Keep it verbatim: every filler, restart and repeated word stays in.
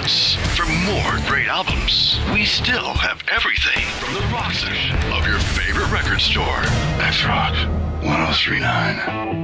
Rocks. For more great albums, we still have everything from the rock section of your favorite record store. X Rock ten thirty-nine.